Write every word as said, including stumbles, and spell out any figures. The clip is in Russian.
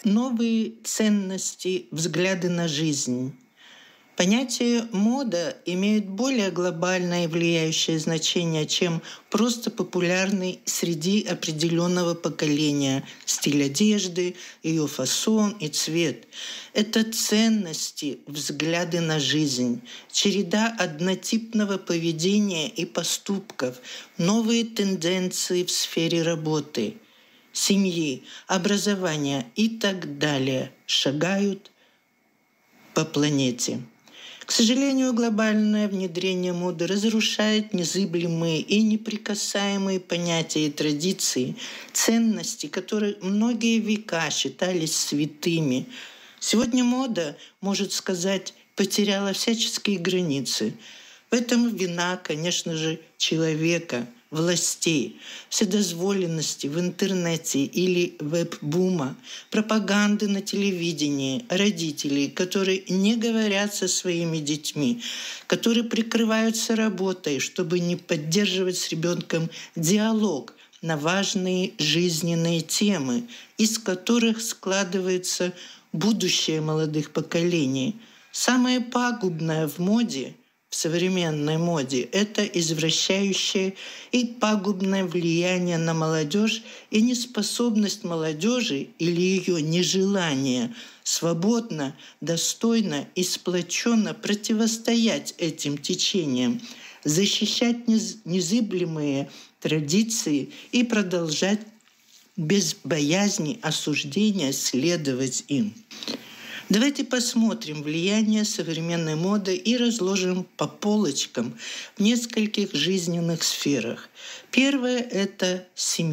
Новые ценности, взгляды на жизнь. Понятие «мода» имеет более глобальное и влияющее значение, чем просто популярный среди определенного поколения стиль одежды, ее фасон и цвет. Это ценности, взгляды на жизнь, череда однотипного поведения и поступков, новые тенденции в сфере работы, семьи, образования и так далее шагают по планете. К сожалению, глобальное внедрение моды разрушает незыблемые и неприкасаемые понятия и традиции, ценности, которые многие века считались святыми. Сегодня мода, может сказать, потеряла всяческие границы. В этом вина, конечно же, человека, властей, вседозволенности в интернете или веб-бума, пропаганды на телевидении, родителей, которые не говорят со своими детьми, которые прикрываются работой, чтобы не поддерживать с ребенком диалог на важные жизненные темы, из которых складывается будущее молодых поколений. Самое пагубное в моде – в современной моде – это извращающее и пагубное влияние на молодежь и неспособность молодежи или ее нежелание свободно, достойно и сплоченно противостоять этим течениям, защищать незыблемые традиции и продолжать без боязни осуждения следовать им. Давайте посмотрим влияние современной моды и разложим по полочкам в нескольких жизненных сферах. Первое – это семья.